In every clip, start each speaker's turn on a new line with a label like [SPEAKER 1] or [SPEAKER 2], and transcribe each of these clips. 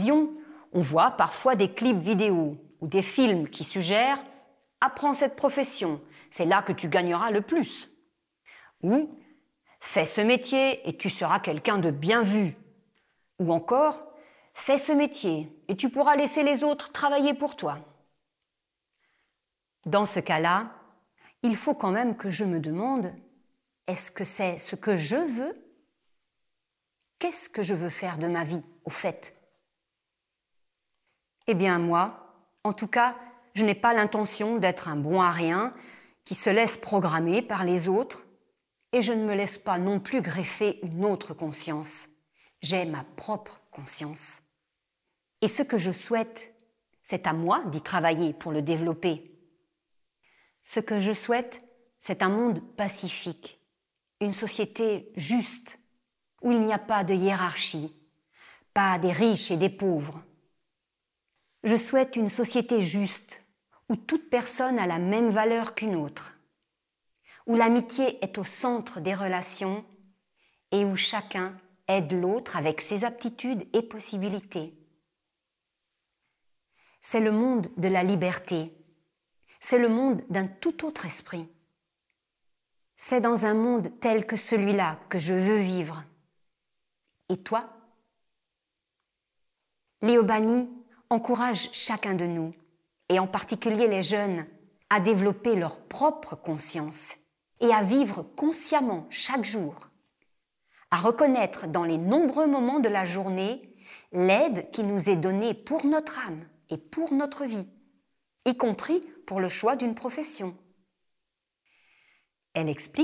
[SPEAKER 1] télévision, on voit parfois des clips vidéo ou des films qui suggèrent « Apprends cette profession, c'est là que tu gagneras le plus ». Ou « Fais ce métier et tu seras quelqu'un de bien vu ». Ou encore « Fais ce métier et tu pourras laisser les autres travailler pour toi ». Dans ce cas-là, il faut quand même que je me demande « Est-ce que c'est ce que je veux ? Qu'est-ce que je veux faire de ma vie, au fait ? » Eh bien moi, en tout cas, je n'ai pas l'intention d'être un bon à rien qui se laisse programmer par les autres et je ne me laisse pas non plus greffer une autre conscience. J'ai ma propre conscience. Et ce que je souhaite, c'est à moi d'y travailler pour le développer. Ce que je souhaite, c'est un monde pacifique, une société juste, où il n'y a pas de hiérarchie, pas des riches et des pauvres. Je souhaite une société juste, où toute personne a la même valeur qu'une autre, où l'amitié est au centre des relations et où chacun aide l'autre avec ses aptitudes et possibilités. C'est le monde de la liberté, c'est le monde d'un tout autre esprit. C'est dans un monde tel que celui-là que je veux vivre. Et toi ? Léo Banni encourage chacun de nous, et en particulier les jeunes, à développer leur propre conscience et à vivre consciemment chaque jour, à reconnaître dans les nombreux moments de la journée l'aide qui nous est donnée pour notre âme et pour notre vie, y compris pour le choix d'une profession. Elle explique :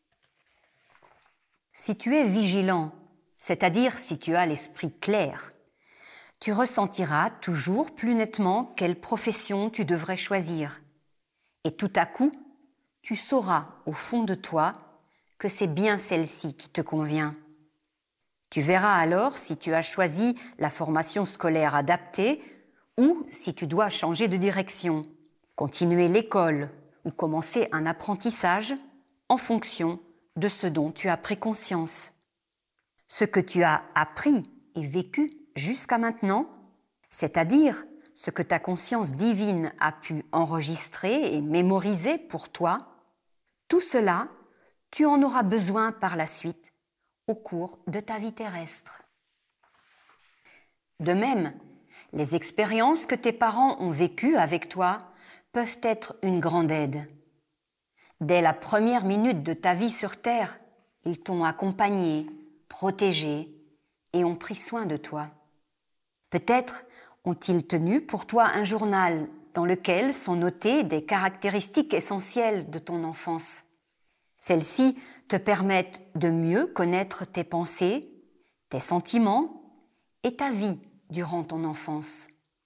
[SPEAKER 1] si tu es vigilant, c'est-à-dire si tu as l'esprit clair, tu ressentiras toujours plus nettement quelle profession tu devrais choisir. Et tout à coup, tu sauras au fond de toi que c'est bien celle-ci qui te convient. Tu verras alors si tu as choisi la formation scolaire adaptée ou si tu dois changer de direction, continuer l'école ou commencer un apprentissage en fonction de ce dont tu as pris conscience. Ce que tu as appris et vécu jusqu'à maintenant, c'est-à-dire ce que ta conscience divine a pu enregistrer et mémoriser pour toi, tout cela, tu en auras besoin par la suite au cours de ta vie terrestre. De même, les expériences que tes parents ont vécues avec toi peuvent être une grande aide. Dès la première minute de ta vie sur Terre, ils t'ont accompagné, protégé et ont pris soin de toi. Peut-être ont-ils tenu pour toi un journal dans lequel sont notées des caractéristiques essentielles de ton enfance. Celles-ci te permettent de mieux connaître tes pensées, tes sentiments et ta vie durant ton enfance.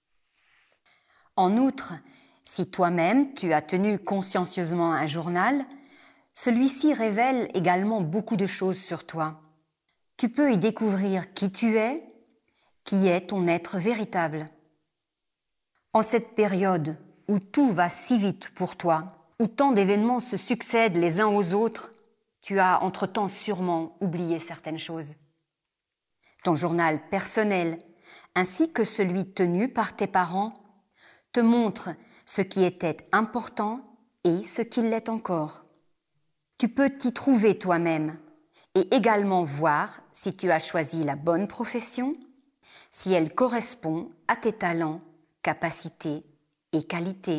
[SPEAKER 1] En outre, si toi-même tu as tenu consciencieusement un journal, celui-ci révèle également beaucoup de choses sur toi. Tu peux y découvrir qui tu es, qui est ton être véritable. En cette période où tout va si vite pour toi, où tant d'événements se succèdent les uns aux autres, tu as entre-temps sûrement oublié certaines choses. Ton journal personnel, ainsi que celui tenu par tes parents, te montre ce qui était important et ce qui l'est encore. Tu peux t'y trouver toi-même et également voir si tu as choisi la bonne profession, si elle correspond à tes talents, capacités et qualités.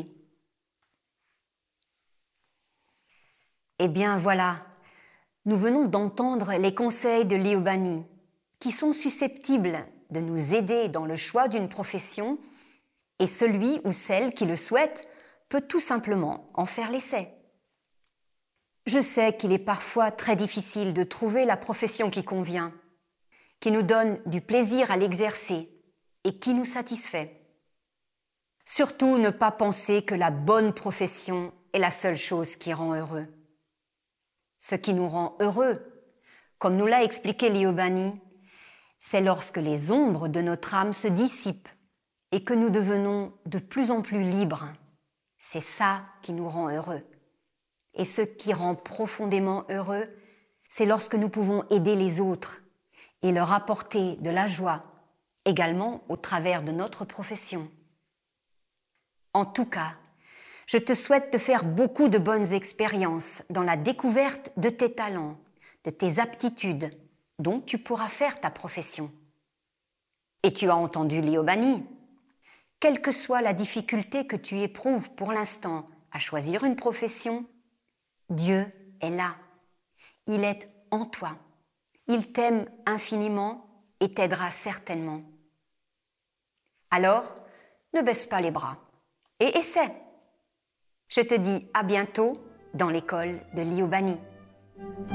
[SPEAKER 1] Eh bien voilà, nous venons d'entendre les conseils de Léo Banni, qui sont susceptibles de nous aider dans le choix d'une profession, et celui ou celle qui le souhaite peut tout simplement en faire l'essai. Je sais qu'il est parfois très difficile de trouver la profession qui convient, qui nous donne du plaisir à l'exercer et qui nous satisfait. Surtout ne pas penser que la bonne profession est la seule chose qui rend heureux. Ce qui nous rend heureux, comme nous l'a expliqué Léo Banni, c'est lorsque les ombres de notre âme se dissipent et que nous devenons de plus en plus libres. C'est ça qui nous rend heureux. Et ce qui rend profondément heureux, c'est lorsque nous pouvons aider les autres et leur apporter de la joie également au travers de notre profession. En tout cas, je te souhaite de faire beaucoup de bonnes expériences dans la découverte de tes talents, de tes aptitudes, dont tu pourras faire ta profession. Et tu as entendu Liobani. Quelle que soit la difficulté que tu éprouves pour l'instant à choisir une profession, Dieu est là. Il est en toi. Il t'aime infiniment et t'aidera certainement. Alors, ne baisse pas les bras et essaie. Je te dis à bientôt dans l'école de Liobani.